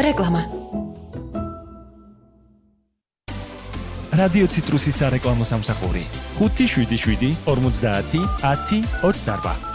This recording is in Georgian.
რეკლამა. რადიო ციტრუსის სარეკლამო სამსახური 577 50 10 28.